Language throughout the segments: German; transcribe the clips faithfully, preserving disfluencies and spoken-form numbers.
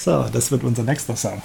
So, das wird unser nächster Song.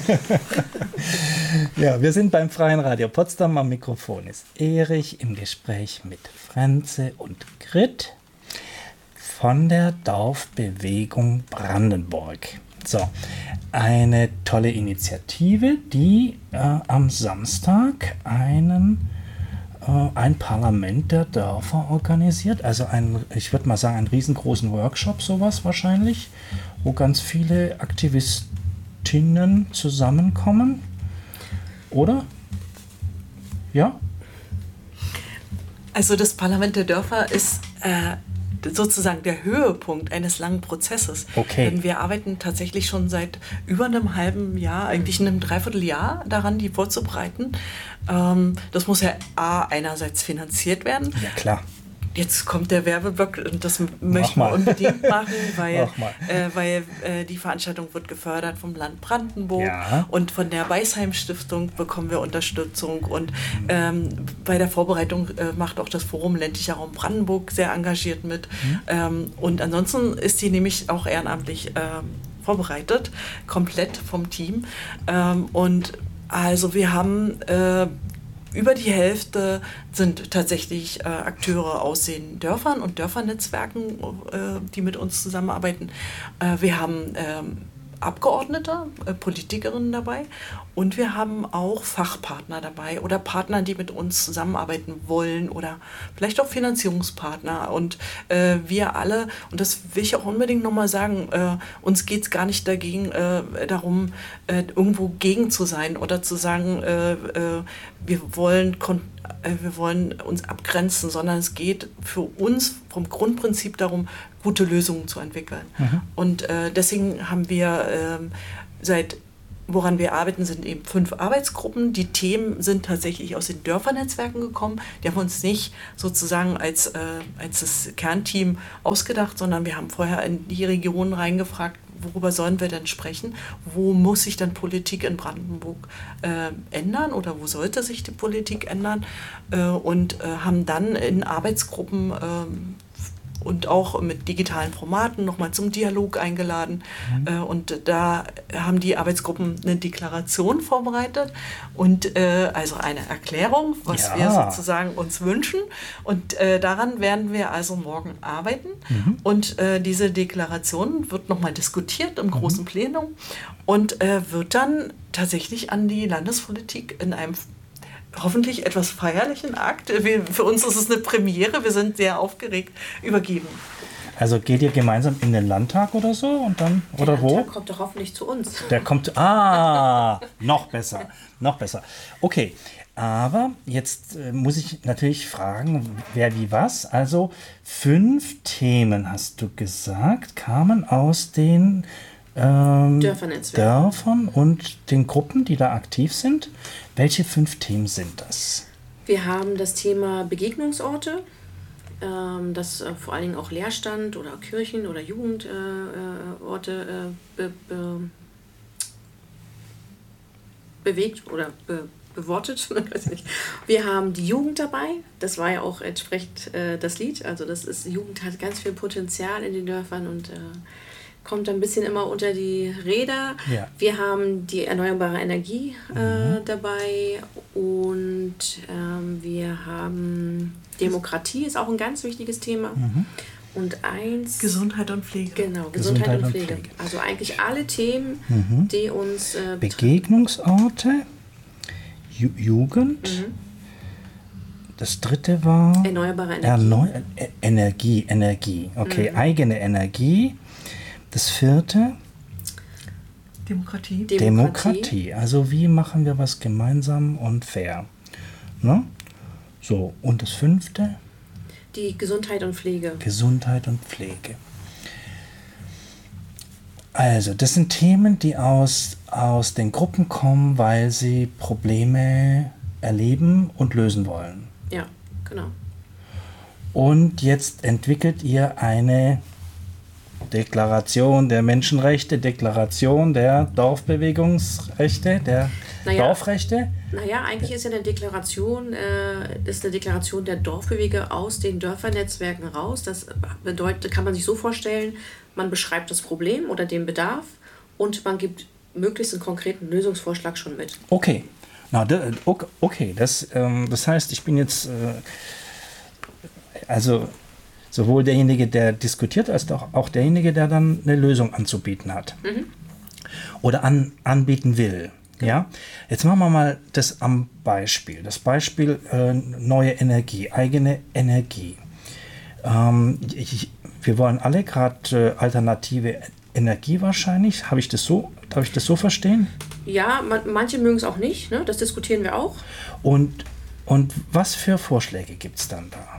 Ja, wir sind beim Freien Radio Potsdam. Am Mikrofon ist Erich im Gespräch mit Frenze und Grit von der Dorfbewegung Brandenburg. So, eine tolle Initiative, die äh, am Samstag einen, äh, ein Parlament der Dörfer organisiert. Also ein, ich würde mal sagen, einen riesengroßen Workshop, sowas wahrscheinlich, wo ganz viele Aktivistinnen zusammenkommen. Oder? Ja? Also das Parlament der Dörfer ist äh, sozusagen der Höhepunkt eines langen Prozesses. Okay. Denn wir arbeiten tatsächlich schon seit über einem halben Jahr, eigentlich einem Dreivierteljahr daran, die vorzubereiten. Ähm, das muss ja A, einerseits finanziert werden. Ja, klar. Jetzt kommt der Werbeblock und das möchten wir unbedingt machen, weil, äh, weil äh, die Veranstaltung wird gefördert vom Land Brandenburg, ja. Und von der Beisheim Stiftung bekommen wir Unterstützung und ähm, bei der Vorbereitung äh, macht auch das Forum Ländlicher Raum Brandenburg sehr engagiert mit. Mhm. Ähm, und ansonsten ist die nämlich auch ehrenamtlich äh, vorbereitet, komplett vom Team. Ähm, und also wir haben äh, über die Hälfte sind tatsächlich äh, Akteure aus den Dörfern und Dörfernetzwerken, äh, die mit uns zusammenarbeiten. Äh, wir haben ähm, Abgeordnete, äh, Politikerinnen dabei und wir haben auch Fachpartner dabei oder Partner, die mit uns zusammenarbeiten wollen oder vielleicht auch Finanzierungspartner. Und äh, wir alle, und das will ich auch unbedingt nochmal sagen, äh, uns geht es gar nicht dagegen, äh, darum, äh, irgendwo gegen zu sein oder zu sagen, äh, äh, wir wollen kon- wir wollen uns abgrenzen, sondern es geht für uns vom Grundprinzip darum, gute Lösungen zu entwickeln. Mhm. Und äh, deswegen haben wir äh, seit, woran wir arbeiten, sind eben fünf Arbeitsgruppen. Die Themen sind tatsächlich aus den Dörfernetzwerken gekommen. Die haben uns nicht sozusagen als, äh, als das Kernteam ausgedacht, sondern wir haben vorher in die Regionen reingefragt, worüber sollen wir denn sprechen? Wo muss sich denn Politik in Brandenburg äh, ändern oder wo sollte sich die Politik ändern? Äh, und äh, haben dann in Arbeitsgruppen äh, und auch mit digitalen Formaten nochmal zum Dialog eingeladen. Mhm. Äh, und da haben die Arbeitsgruppen eine Deklaration vorbereitet und äh, also eine Erklärung, was ja. wir sozusagen uns wünschen. Und äh, daran werden wir also morgen arbeiten. Mhm. Und äh, diese Deklaration wird nochmal diskutiert im großen mhm. Plenum und äh, wird dann tatsächlich an die Landespolitik in einem hoffentlich etwas feierlichen Akt. Wir, für uns ist es eine Premiere, wir sind sehr aufgeregt, übergeben. Also geht ihr gemeinsam in den Landtag oder so und dann der oder wo? Der Landtag kommt doch hoffentlich zu uns. Der kommt, ah, noch besser, noch besser. Okay, aber jetzt äh, muss ich natürlich fragen, wer wie was. Also fünf Themen, hast du gesagt, kamen aus den ähm, Dörfern und den Gruppen, die da aktiv sind. Welche fünf Themen sind das? Wir haben das Thema Begegnungsorte, ähm, das äh, vor allen Dingen auch Leerstand oder Kirchen oder Jugendorte äh, äh, be, be, bewegt oder be, bewortet. Weiß nicht. Wir haben die Jugend dabei, das war ja auch entsprechend äh, das Lied, also das ist, die Jugend hat ganz viel Potenzial in den Dörfern und äh, kommt ein bisschen immer unter die Räder. Ja. Wir haben die erneuerbare Energie äh, mhm. dabei und ähm, wir haben Beziehungsdemokratie ist auch ein ganz wichtiges Thema. Mhm. Und eins... Gesundheit und Pflege. Genau, Gesundheit, Gesundheit und, Pflege. und Pflege. Also eigentlich alle Themen, mhm. die uns... Äh, Begegnungsorte, Ju- Jugend. Mhm. Das dritte war... Erneuerbare Energie. Erneu- äh, Energie, Energie. Okay, mhm. eigene Energie. Das vierte... Demokratie. Demokratie. Demokratie. Also wie machen wir was gemeinsam und fair? Ne? So, und das fünfte? Die Gesundheit und Pflege. Gesundheit und Pflege. Also, das sind Themen, die aus, aus den Gruppen kommen, weil sie Probleme erleben und lösen wollen. Ja, genau. Und jetzt entwickelt ihr eine Deklaration der Menschenrechte, Deklaration der Dorfbewegungsrechte, der naja, Dorfrechte? Naja, eigentlich ist ja eine Deklaration, äh, ist eine Deklaration der Dorfbeweger aus den Dörfernetzwerken raus. Das bedeutet, kann man sich so vorstellen, man beschreibt das Problem oder den Bedarf und man gibt möglichst einen konkreten Lösungsvorschlag schon mit. Okay. Na, okay, das, ähm, das heißt, ich bin jetzt, äh, also sowohl derjenige, der diskutiert, als auch, auch derjenige, der dann eine Lösung anzubieten hat. Mhm. Oder an, anbieten will. Ja? Jetzt machen wir mal das am Beispiel. Das Beispiel äh, neue Energie, eigene Energie. Ähm, ich, wir wollen alle gerade äh, alternative Energie wahrscheinlich. Habe ich das so, darf ich das so verstehen? Ja, man, manche mögen es auch nicht, ne? Das diskutieren wir auch. Und, und was für Vorschläge gibt es dann da?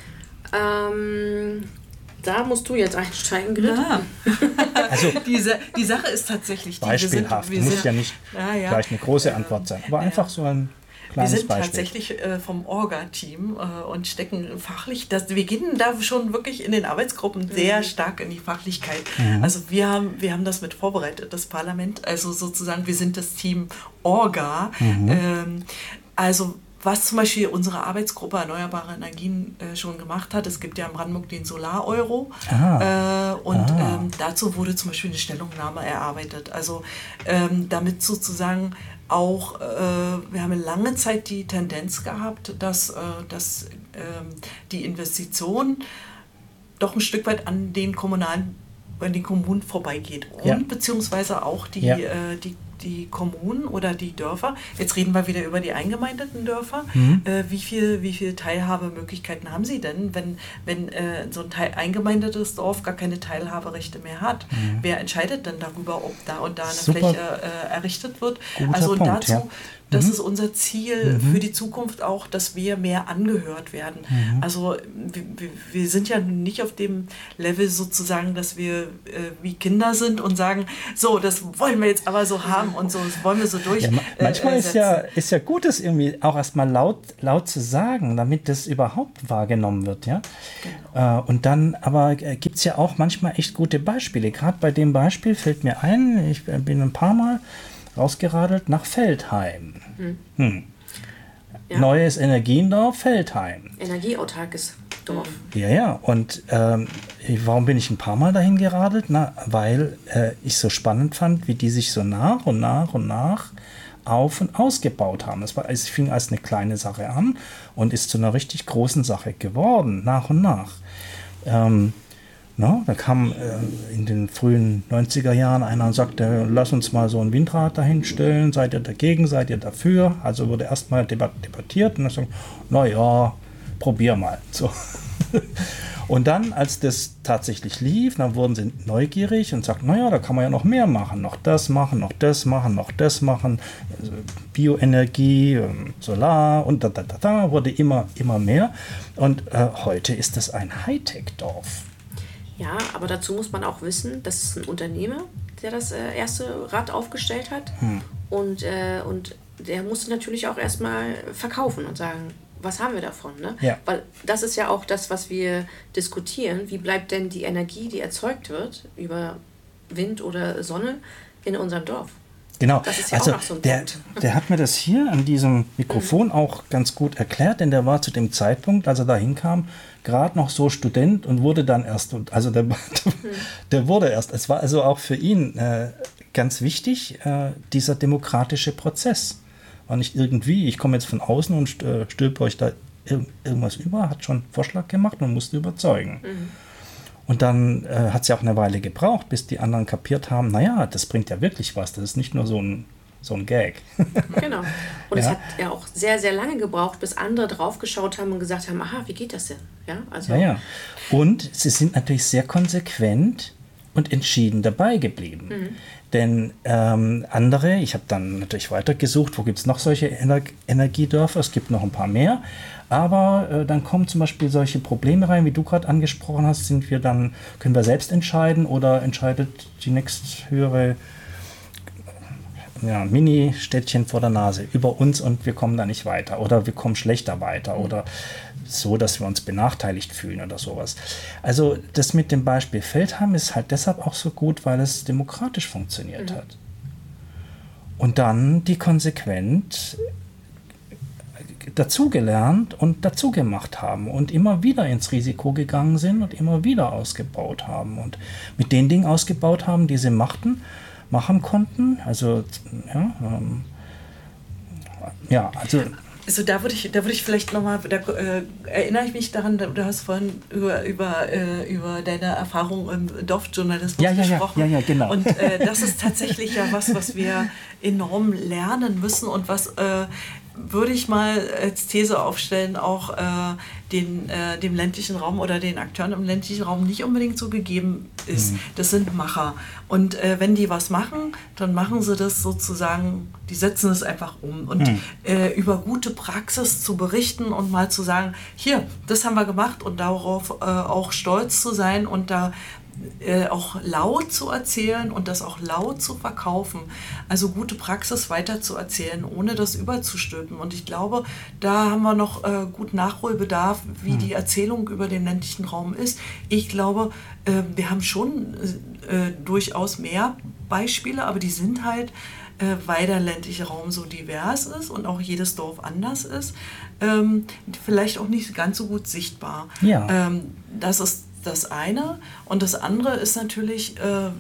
Ähm, da musst du jetzt einsteigen, Greta. Also die, die Sache ist tatsächlich... Die, beispielhaft, wir sind, wir muss sind, ja nicht ja, ja. gleich eine große Antwort sein, aber ja. einfach so ein kleines Wir sind Beispiel. tatsächlich äh, vom Orga-Team äh, und stecken fachlich, das, wir gehen da schon wirklich in den Arbeitsgruppen mhm. sehr stark in die Fachlichkeit. Mhm. Also wir haben, wir haben das mit vorbereitet, das Parlament, also sozusagen wir sind das Team Orga. Mhm. Ähm, also was zum Beispiel unsere Arbeitsgruppe Erneuerbare Energien äh, schon gemacht hat, es gibt ja in Brandenburg den Solar-Euro ah. äh, und ah. ähm, dazu wurde zum Beispiel eine Stellungnahme erarbeitet. Also ähm, damit sozusagen auch, äh, wir haben lange Zeit die Tendenz gehabt, dass, äh, dass äh, die Investition doch ein Stück weit an den kommunalen, an den Kommunen vorbeigeht und ja. beziehungsweise auch die, ja. äh, die die Kommunen oder die Dörfer, jetzt reden wir wieder über die eingemeindeten Dörfer, mhm. äh, wie viel, wie viel Teilhabemöglichkeiten haben sie denn, wenn, wenn äh, so ein Teil, eingemeindetes Dorf gar keine Teilhaberechte mehr hat? Mhm. Wer entscheidet denn darüber, ob da und da eine Super. Fläche äh, errichtet wird? Guter also Punkt, dazu, ja. das mhm. ist unser Ziel mhm. für die Zukunft auch, dass wir mehr angehört werden. Mhm. Also wir, wir sind ja nicht auf dem Level sozusagen, dass wir äh, wie Kinder sind und sagen, so, das wollen wir jetzt aber so haben und so, das wollen wir so durch. Ja, manchmal äh, ist, ja, ist ja gut, das irgendwie auch erstmal laut, laut zu sagen, damit das überhaupt wahrgenommen wird. Ja? Genau. Äh, und dann, aber äh, gibt es ja auch manchmal echt gute Beispiele. Gerade bei dem Beispiel fällt mir ein, ich bin ein paar Mal rausgeradelt nach Feldheim. Hm. Hm. Ja. Neues Energiendorf, Feldheim. Energieautarkes Dorf. Ja, ja. Und ähm, warum bin ich ein paar Mal dahin geradelt? Na, weil äh, ich so spannend fand, wie die sich so nach und nach und nach auf- und ausgebaut haben. Es, war, es fing als eine kleine Sache an und ist zu einer richtig großen Sache geworden, nach und nach. Ähm, No, da kam äh, in den frühen neunziger Jahren einer und sagte, lass uns mal so ein Windrad dahin stellen, seid ihr dagegen, seid ihr dafür? Also wurde erstmal debattiert und dann sagte, naja, probier mal. So. Und dann, als das tatsächlich lief, dann wurden sie neugierig und sagten, naja, da kann man ja noch mehr machen, noch das machen, noch das machen, noch das machen, also Bioenergie, Solar und da, da, da, da, wurde immer, immer mehr. Und äh, heute ist das ein Hightech-Dorf. Ja, aber dazu muss man auch wissen, das ist ein Unternehmer, der das äh, erste Rad aufgestellt hat. Hm. Und, äh, und der musste natürlich auch erstmal verkaufen und sagen, was haben wir davon? Ne? Ja. Weil das ist ja auch das, was wir diskutieren. Wie bleibt denn die Energie, die erzeugt wird über Wind oder Sonne in unserem Dorf? Genau, das ist ja also auch noch so ein der, Punkt. Der hat mir das hier an diesem Mikrofon mhm. auch ganz gut erklärt, denn der war zu dem Zeitpunkt, als er da hinkam, gerade noch so Student und wurde dann erst, also der, mhm. der wurde erst, es war also auch für ihn äh, ganz wichtig, äh, dieser demokratische Prozess. War nicht irgendwie, ich komme jetzt von außen und äh, stülpe euch da ir- irgendwas über, hat schon einen Vorschlag gemacht und musste überzeugen. Mhm. Und dann äh, hat es ja auch eine Weile gebraucht, bis die anderen kapiert haben, naja, das bringt ja wirklich was, das ist nicht nur so ein, so ein Gag. Genau. Und ja. es hat ja auch sehr, sehr lange gebraucht, bis andere draufgeschaut haben und gesagt haben, aha, wie geht das denn? Ja, also ja, ja. Und sie sind natürlich sehr konsequent und entschieden dabei geblieben. Mhm. Denn ähm, andere, ich habe dann natürlich weitergesucht, wo gibt es noch solche Ener- Energiedörfer, es gibt noch ein paar mehr, aber äh, dann kommen zum Beispiel solche Probleme rein, wie du gerade angesprochen hast, sind wir dann, können wir selbst entscheiden oder entscheidet die nächsthöhere ja, Mini-Städtchen vor der Nase über uns und wir kommen da nicht weiter oder wir kommen schlechter weiter mhm. oder so, dass wir uns benachteiligt fühlen oder sowas. Also das mit dem Beispiel Feldheim ist halt deshalb auch so gut, weil es demokratisch funktioniert mhm. hat. Und dann die konsequent dazugelernt und dazu gemacht haben und immer wieder ins Risiko gegangen sind und immer wieder ausgebaut haben und mit den Dingen ausgebaut haben, die sie machten, machen konnten. Also, ja, ähm, ja, also... Also da würde ich, da würde ich vielleicht nochmal, da äh, erinnere ich mich daran, du hast vorhin über, über, äh, über deine Erfahrung im Dorfjournalismus ja, ja, gesprochen. Ja, ja, ja, genau. Und äh, das ist tatsächlich ja was, was wir enorm lernen müssen und was, äh, würde ich mal als These aufstellen, auch äh, den, äh, dem ländlichen Raum oder den Akteuren im ländlichen Raum nicht unbedingt so gegeben ist. Mhm. Das sind Macher. Und äh, wenn die was machen, dann machen sie das sozusagen, die setzen es einfach um. Und mhm. äh, über gute Praxis zu berichten und mal zu sagen, hier, das haben wir gemacht und darauf äh, auch stolz zu sein und da Äh, auch laut zu erzählen und das auch laut zu verkaufen. Also gute Praxis weiter zu erzählen, ohne das überzustülpen. Und ich glaube, da haben wir noch äh, gut Nachholbedarf, wie mhm. die Erzählung über den ländlichen Raum ist. Ich glaube, äh, wir haben schon äh, durchaus mehr Beispiele, aber die sind halt, äh, weil der ländliche Raum so divers ist und auch jedes Dorf anders ist, ähm, vielleicht auch nicht ganz so gut sichtbar. Ja. Ähm, das ist das eine. Und das andere ist natürlich, äh,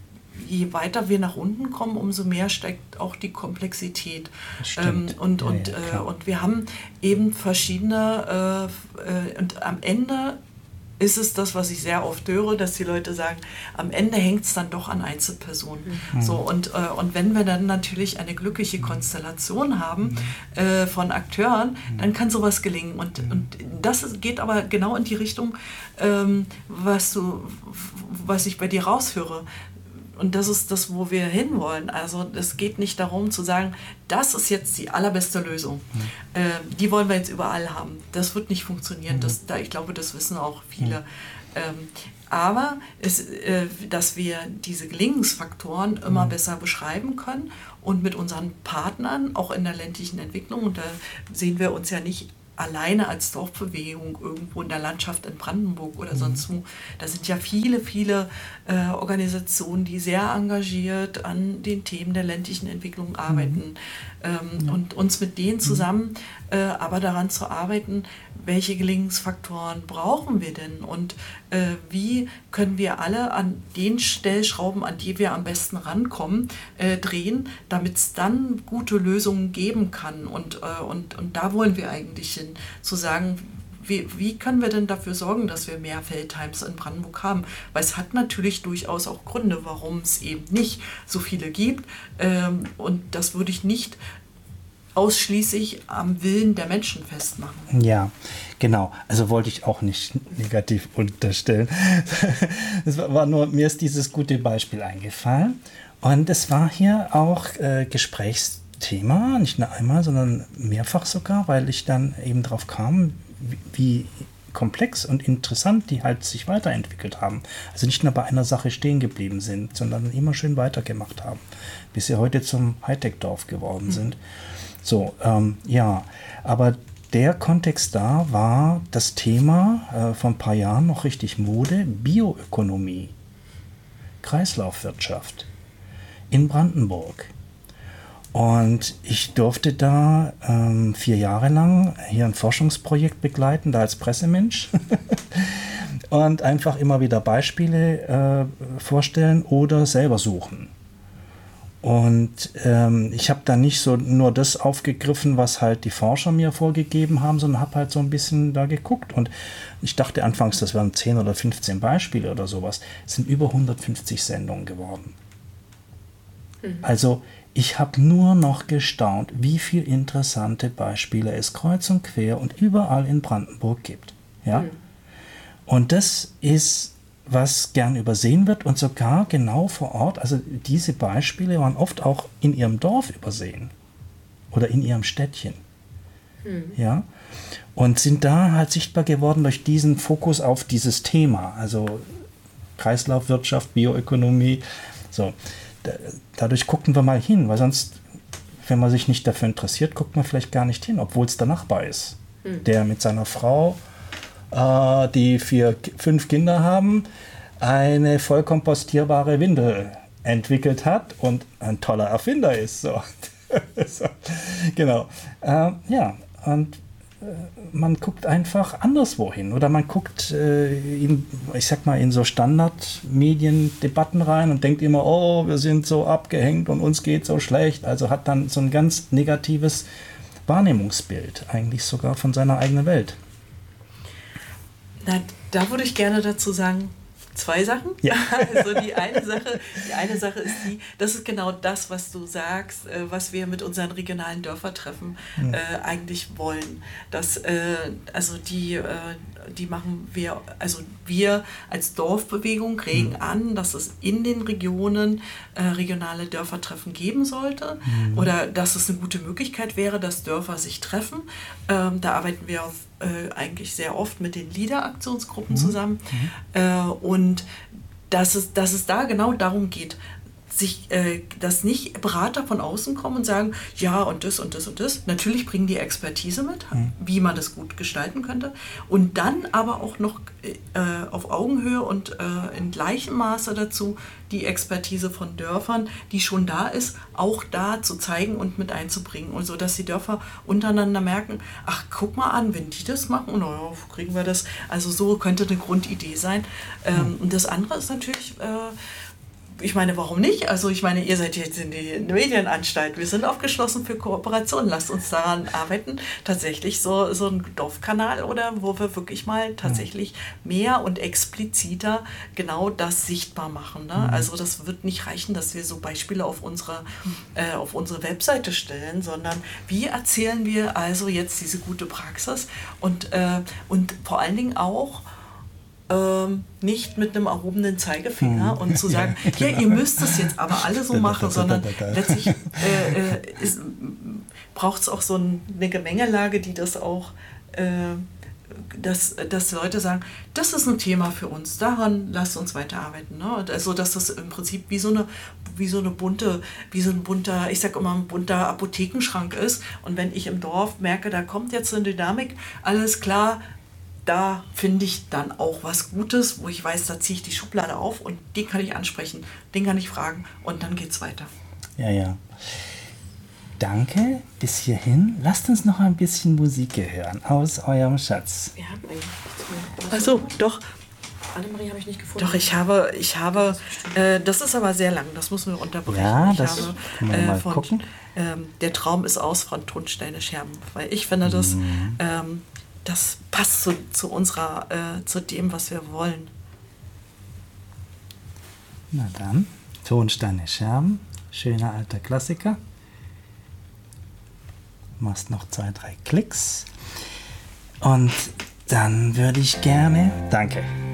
je weiter wir nach unten kommen, umso mehr steigt auch die Komplexität. Ähm, und, ja, und, ja, äh, und wir haben eben verschiedene, äh, äh, und am Ende ist es das, was ich sehr oft höre, dass die Leute sagen, am Ende hängt es dann doch an Einzelpersonen. Mhm. So, und, äh, und wenn wir dann natürlich eine glückliche Konstellation haben mhm. äh, von Akteuren, mhm. dann kann sowas gelingen. Und, mhm. und das geht aber genau in die Richtung, ähm, was, du, was ich bei dir raushöre. Und das ist das, wo wir hinwollen. Also es geht nicht darum zu sagen, das ist jetzt die allerbeste Lösung. Mhm. Äh, die wollen wir jetzt überall haben. Das wird nicht funktionieren. Mhm. Das, da, ich glaube, das wissen auch viele. Mhm. Ähm, aber es, äh, dass wir diese Gelingensfaktoren immer mhm. besser beschreiben können und mit unseren Partnern, auch in der ländlichen Entwicklung, und da sehen wir uns ja nicht alleine als Dorfbewegung irgendwo in der Landschaft in Brandenburg oder mhm. sonst wo. Da sind ja viele, viele äh, Organisationen, die sehr engagiert an den Themen der ländlichen Entwicklung arbeiten. Mhm. Ähm, mhm. Und uns mit denen zusammen äh, aber daran zu arbeiten, welche Gelingensfaktoren brauchen wir denn und äh, wie können wir alle an den Stellschrauben, an die wir am besten rankommen, äh, drehen, damit es dann gute Lösungen geben kann. Und, äh, und, und da wollen wir eigentlich hin, zu sagen, wie, wie können wir denn dafür sorgen, dass wir mehr Feldheims in Brandenburg haben? Weil es hat natürlich durchaus auch Gründe, warum es eben nicht so viele gibt. Ähm, und das würde ich nicht ausschließlich am Willen der Menschen festmachen. Ja, genau. Also wollte ich auch nicht negativ unterstellen. Es war nur, mir ist dieses gute Beispiel eingefallen. Und es war hier auch äh, Gesprächsthema, nicht nur einmal, sondern mehrfach sogar, weil ich dann eben drauf kam, wie, wie komplex und interessant die halt sich weiterentwickelt haben. Also nicht nur bei einer Sache stehen geblieben sind, sondern immer schön weitergemacht haben, bis sie heute zum Hightech-Dorf geworden sind. Mhm. So, ähm, ja, aber der Kontext da war das Thema äh, vor ein paar Jahren noch richtig Mode, Bioökonomie, Kreislaufwirtschaft in Brandenburg. Und ich durfte da ähm, vier Jahre lang hier ein Forschungsprojekt begleiten, da als Pressemensch und einfach immer wieder Beispiele äh, vorstellen oder selber suchen. Und ähm, ich habe da nicht so nur das aufgegriffen, was halt die Forscher mir vorgegeben haben, sondern habe halt so ein bisschen da geguckt. Und ich dachte anfangs, das wären zehn oder fünfzehn Beispiele oder sowas. Es sind über hundertfünfzig Sendungen geworden. Mhm. Also ich habe nur noch gestaunt, wie viele interessante Beispiele es kreuz und quer und überall in Brandenburg gibt. Ja? Mhm. Und das ist, was gern übersehen wird und sogar genau vor Ort, also diese Beispiele waren oft auch in ihrem Dorf übersehen oder in ihrem Städtchen. Hm. Ja? Und sind da halt sichtbar geworden durch diesen Fokus auf dieses Thema, also Kreislaufwirtschaft, Bioökonomie. So, da, dadurch gucken wir mal hin, weil sonst, wenn man sich nicht dafür interessiert, guckt man vielleicht gar nicht hin, obwohl es der Nachbar ist, hm. der mit seiner Frau, die vier, fünf Kinder haben, eine vollkompostierbare Windel entwickelt hat und ein toller Erfinder ist. So. so. Genau. Äh, ja, und man guckt einfach anderswo hin oder man guckt äh, in, ich sag mal, in so Standardmediendebatten rein und denkt immer, oh, wir sind so abgehängt und uns geht so schlecht. Also hat dann so ein ganz negatives Wahrnehmungsbild eigentlich sogar von seiner eigenen Welt. Na, da würde ich gerne dazu sagen, zwei Sachen. Ja. Also die eine Sache, die eine Sache ist die, das ist genau das, was du sagst, äh, was wir mit unseren regionalen Dörfertreffen mhm. äh, eigentlich wollen. Das, äh, also die, äh, die machen wir, also wir als Dorfbewegung regen mhm. an, dass es in den Regionen äh, regionale Dörfertreffen geben sollte mhm. oder dass es eine gute Möglichkeit wäre, dass Dörfer sich treffen. Ähm, da arbeiten wir auf Äh, eigentlich sehr oft mit den LIDA-Aktionsgruppen mhm. zusammen mhm. Äh, und dass es, dass es da genau darum geht, sich, äh, dass nicht Berater von außen kommen und sagen, ja und das und das und das. Natürlich bringen die Expertise mit, mhm. wie man das gut gestalten könnte und dann aber auch noch äh, auf Augenhöhe und äh, in gleichem Maße dazu die Expertise von Dörfern, die schon da ist, auch da zu zeigen und mit einzubringen. Und so, dass die Dörfer untereinander merken, ach, guck mal an, wenn die das machen, naja, kriegen wir das. Also so könnte eine Grundidee sein. Ähm, und das andere ist natürlich, äh, ich meine, warum nicht? Also ich meine, ihr seid jetzt in die Medienanstalt. Wir sind aufgeschlossen für Kooperation. Lasst uns daran arbeiten, tatsächlich so, so ein Dorfkanal oder wo wir wirklich mal tatsächlich mehr und expliziter genau das sichtbar machen. Ne? Also das wird nicht reichen, dass wir so Beispiele auf unsere, äh, auf unsere Webseite stellen, sondern wie erzählen wir also jetzt diese gute Praxis und, äh, und vor allen Dingen auch, Ähm, nicht mit einem erhobenen Zeigefinger hm. und zu sagen, ja, ja, ihr müsst es jetzt aber alle so machen, sondern letztlich äh, äh, braucht es auch so ein, eine Gemengelage, die das auch, äh, dass, dass Leute sagen, das ist ein Thema für uns, daran lasst uns weiterarbeiten. Ne? Also dass das im Prinzip wie so eine, wie so eine bunte, wie so ein bunter, ich sag immer, ein bunter Apothekenschrank ist. Und wenn ich im Dorf merke, da kommt jetzt eine Dynamik, alles klar, da finde ich dann auch was Gutes, wo ich weiß, da ziehe ich die Schublade auf und den kann ich ansprechen, den kann ich fragen und dann geht's weiter. Ja, ja. Danke, bis hierhin. Lasst uns noch ein bisschen Musik hören aus eurem Schatz. Wir haben eigentlich nichts mehr. Achso, doch. Annemarie habe ich nicht gefunden. Doch, ich habe, ich habe, äh, das ist aber sehr lang, das müssen wir unterbrechen. Ja, ich das habe, können wir äh, mal von, gucken. Ähm, der Traum ist aus von Tonsteine Scherben, weil ich finde, das, mhm. ähm, das passt zu, zu unserer, äh, zu dem, was wir wollen. Na dann, Tonsteine Scherben, schöner alter Klassiker. Machst noch zwei, drei Klicks und dann würde ich gerne, danke.